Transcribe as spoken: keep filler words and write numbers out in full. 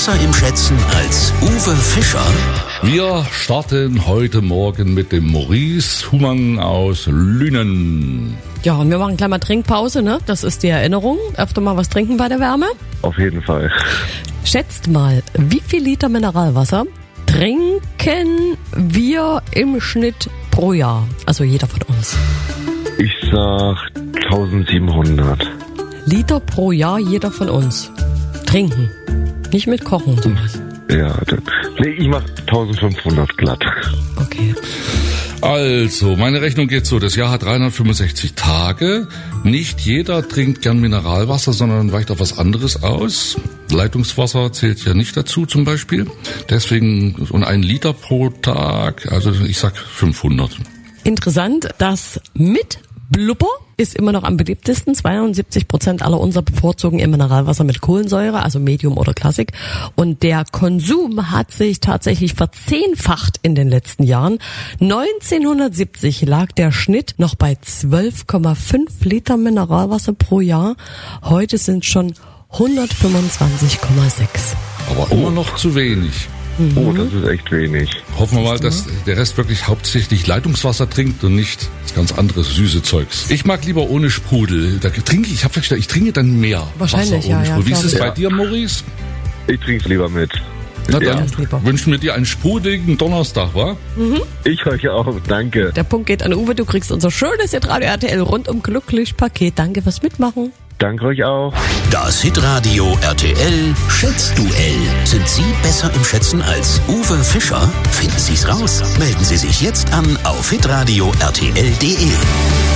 besser im Schätzen als Uwe Fischer? Wir starten heute Morgen mit dem Maurice Humann aus Lünen. Ja, und wir machen gleich mal Trinkpause, ne? Das ist die Erinnerung. Öfter mal was trinken bei der Wärme. Auf jeden Fall. Schätzt mal, wie viel Liter Mineralwasser trinken wir im Schnitt pro Jahr? Also jeder von uns. Ich sag eintausendsiebenhundert. Liter pro Jahr jeder von uns. Trinken. Nicht mit Kochen. Sowas. Ja, dann, nee, ich mach eintausendfünfhundert glatt. Okay. Also, meine Rechnung geht so, das Jahr hat dreihundertfünfundsechzig Tage. Nicht jeder trinkt gern Mineralwasser, sondern weicht auf was anderes aus. Leitungswasser zählt ja nicht dazu zum Beispiel. Deswegen, und ein Liter pro Tag, also ich sag fünfhundert. Interessant, das mit Blubber ist immer noch am beliebtesten. zweiundsiebzig Prozent aller unserer bevorzugen ihr Mineralwasser mit Kohlensäure, also Medium oder Classic. Und der Konsum hat sich tatsächlich verzehnfacht in den letzten Jahren. neunzehnhundertsiebzig lag der Schnitt noch bei zwölf Komma fünf Liter Mineralwasser pro Jahr. Heute sind schon hundertfünfundzwanzig Komma sechs. Aber immer noch zu wenig. Oh, das ist echt wenig. Hoffen wir mal, dass der Rest wirklich hauptsächlich Leitungswasser trinkt und nicht das ganz andere süße Zeugs. Ich mag lieber ohne Sprudel. Da trinke ich, ich habe festgestellt, ich trinke dann mehr Wahrscheinlich, Wasser ohne ja, Sprudel. ja, Wie ist es glaub bei ich. dir, Maurice? Ich trink's lieber mit. Na Ja. dann lieber. wünschen wir dir einen sprudeligen Donnerstag, wa? Ich euch auch, danke. Der Punkt geht an Uwe. Du kriegst unser schönes Hitradio R T L rundum glücklich Paket. Danke fürs Mitmachen. Danke euch auch. Das Hitradio R T L Schätzduell. Sind Sie besser im Schätzen als Uwe Fischer? Finden Sie's raus. Melden Sie sich jetzt an auf hitradio R T L punkt de.